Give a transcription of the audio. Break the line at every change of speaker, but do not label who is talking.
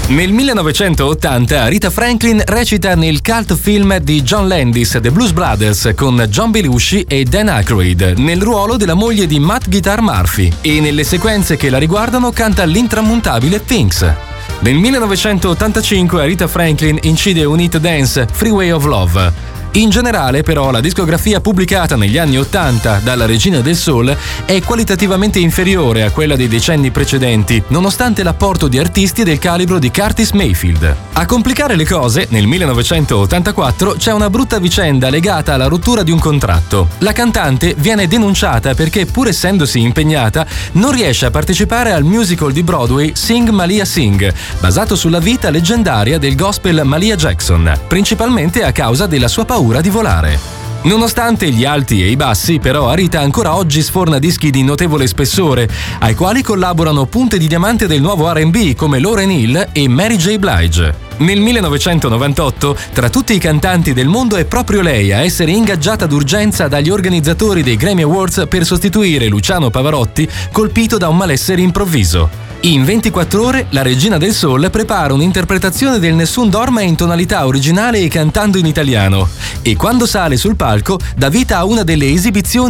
Nel 1980 Rita Franklin recita nel cult film di John Landis, The Blues Brothers, con John Belushi e Dan Aykroyd, nel ruolo della moglie di Matt Guitar Murphy, e nelle sequenze che la riguardano canta l'intramontabile Things. Nel 1985 Rita Franklin incide un hit dance, Freeway of Love. In generale, però, la discografia pubblicata negli anni 80 dalla regina del soul è qualitativamente inferiore a quella dei decenni precedenti, nonostante l'apporto di artisti del calibro di Curtis Mayfield. A complicare le cose, nel 1984 c'è una brutta vicenda legata alla rottura di un contratto. La cantante viene denunciata perché, pur essendosi impegnata, non riesce a partecipare al musical di Broadway Sing Malia Sing, basato sulla vita leggendaria del gospel Malia Jackson, principalmente a causa della sua paura di volare. Nonostante gli alti e i bassi, però, Rita ancora oggi sforna dischi di notevole spessore, ai quali collaborano punte di diamante del nuovo R&B come Lauryn Hill e Mary J. Blige. Nel 1998, tra tutti i cantanti del mondo, è proprio lei a essere ingaggiata d'urgenza dagli organizzatori dei Grammy Awards per sostituire Luciano Pavarotti, colpito da un malessere improvviso. In 24 ore, la regina del soul prepara un'interpretazione del Nessun Dorma in tonalità originale e cantando in italiano, e quando sale sul palco dà vita a una delle esibizioni